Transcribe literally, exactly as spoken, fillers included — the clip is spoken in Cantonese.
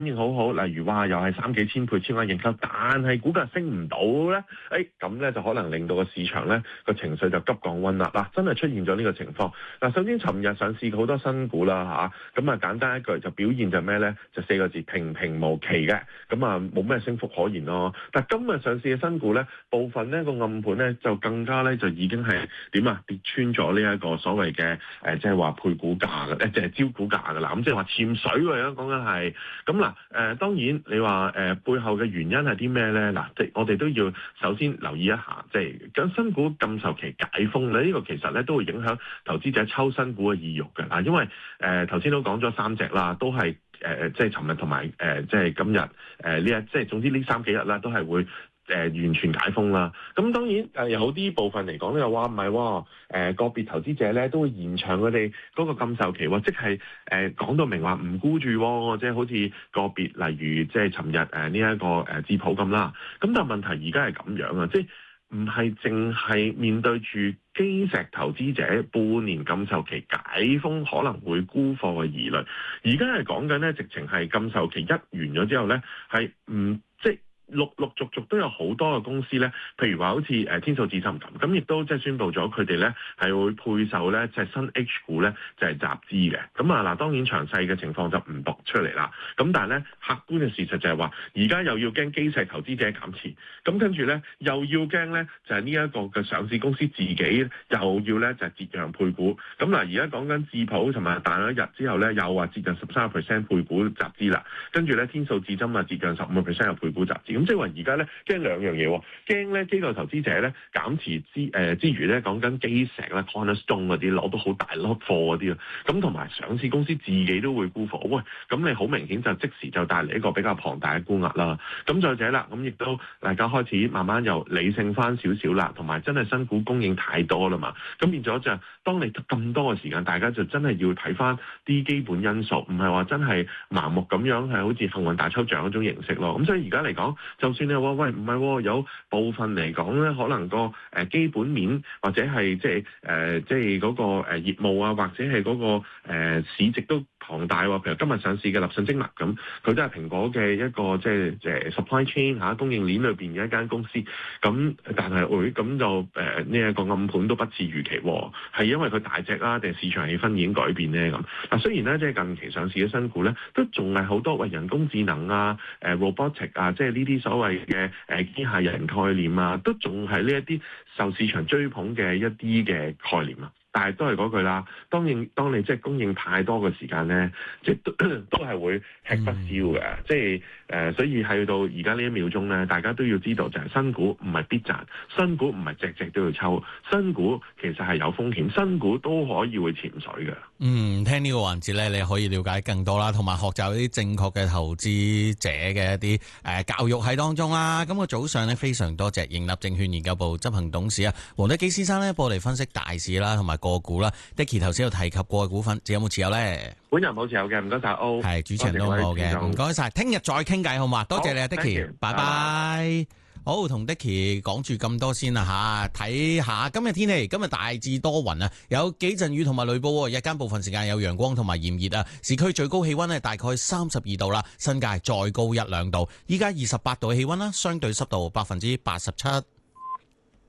應好好，例如話又係三幾千倍超額認購，但係股價升唔到咧，誒咁咧就可能令到個市場咧個情緒就急降溫啦。嗱，真係出現咗呢個情況。嗱，首先尋日上市好多新股啦嚇，咁啊簡單一句就表現就咩咧？就四個字平平無奇嘅，咁啊冇咩升幅可言咯。但係今日上市嘅新股咧，部分咧個暗盤咧就更加咧就已經係點啊跌穿咗呢一個所謂嘅誒，即係話配股價嘅，誒即係招股價嘅啦。咁即係話潛水喎，而家講緊係咁嗱。誒、呃、當然你話誒、呃、背後嘅原因係啲咩咧？嗱，即係我哋都要首先留意一下，即係咁新股禁售期解封咧，呢、這個其實咧都會影響投資者抽新股嘅意欲嘅嗱，因為誒頭先都講咗三隻啦，都係誒、呃、即係尋日同埋誒即係今日誒呢一即係總之呢三幾日啦，都係會。誒、呃、完全解封啦，咁當然誒、呃、有好啲部分嚟講咧，又話唔係喎，誒個別投資者咧都會延長佢哋嗰個禁售期喎，即係誒講到明話唔沽住喎，即係好似個別例如即係尋日誒呢一個誒智普咁啦，咁但係問題而家係咁樣啊，即係唔係淨係面對住基石投資者半年禁售期解封可能會沽貨嘅疑慮，而家係講緊咧，直情係禁售期一完咗之後咧，係唔即係。陸陸續續都有好多嘅公司咧，譬如話好似誒天數智深咁，咁亦都即係宣布咗佢哋咧係會配售咧即係新 H 股咧就係集資嘅。咁啊嗱，當然詳細嘅情況就唔讀出嚟啦。咁但係咧客觀嘅事實就係話，而家又要驚基石投資者減持，咁跟住咧又要驚咧就係呢一個嘅上市公司自己又要咧就係折讓配股。咁嗱，而家講緊智普同埋彈咗一日之後咧，又話折讓十三個 percent 配股集資啦。跟住咧天數智深啊折讓十五個 percent 嘅配股集資。咁即係話而家咧驚兩樣嘢，驚咧機構投資者咧減持之誒、呃、之餘咧，講緊基石啦、Cornerstone 嗰啲攞到好大粒貨嗰啲啊，咁同埋上市公司自己都會沽貨，喂，咁你好明顯就即時就帶嚟一個比較龐大嘅沽額啦。咁再者啦，咁亦都大家開始慢慢又理性翻少少啦，同埋真係新股供應太多啦嘛，咁變咗就當你得咁多嘅時間，大家就真係要睇翻啲基本因素，唔係話真係盲目咁樣係好似幸運大抽獎嗰種形式咯。咁所以而家嚟講，就算你話喂唔係、哦，有部分嚟講咧，可能個誒、呃、基本面或者係即係誒即係嗰個誒業務啊，或者係嗰、那個、呃、市值都龐大喎。譬如今日上市嘅立訊精密咁，佢都係蘋果嘅一個即係誒 supply chain 嚇、啊、供應鏈裏邊嘅一間公司。咁但係會咁就誒呢一個暗盤都不似預期喎，係因為佢大隻啦，定係市場氣氛已經改變咧咁。嗱雖然咧即係近期上市嘅新股咧，都仲係好多為人工智能啊、誒、呃、robotic 啊，即係呢啲所謂嘅誒機械人概念啊，都仲係呢一啲受市場追捧嘅一啲嘅概念啊。但係都係嗰句啦，當應當你即係供應太多嘅時間咧，即係都都係會吃不消嘅。嗯、即係誒、呃，所以去到而家呢一秒鐘咧，大家都要知道就係新股唔係必賺，新股唔係隻隻都要抽，新股其實係有風險，新股都可以會潛水嘅。 嗯，聽呢個環節咧，你可以了解更多啦，同埋學習一啲正確嘅投資者嘅一啲誒、呃、教育喺當中啦。咁、個早上咧，非常多謝盈立證券研究部執行董事啊黃德基先生咧，幫我哋分析大市啦，同埋個股啦。Dicky 頭先有提及過嘅股份，仲有冇持有咧？ 本人冇持有嘅，唔該晒。歐係主持人都冇嘅，唔該晒。聽日再傾偈好嘛？多謝你啊，Dicky，拜拜。好，同 Dicky 講住咁多先啦吓，睇下今日天氣，今日大致多雲啊，有幾陣雨同埋雷暴，日間部分時間有陽光同埋炎熱啊，市區最高氣溫咧大概三十二度啦，新界再高一兩度，依家二十八度嘅氣溫啦，相對濕度百分之八十七。